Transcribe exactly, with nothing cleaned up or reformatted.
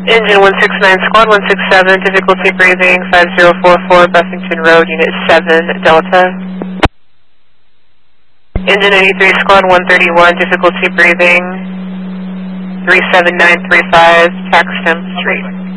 Engine one six nine, Squad one six seven, difficulty breathing, five zero four four, Buffington Road, Unit seven, Delta. Engine eighty-three, Squad one thirty-one, difficulty breathing, three seven nine three five, Taxton Street.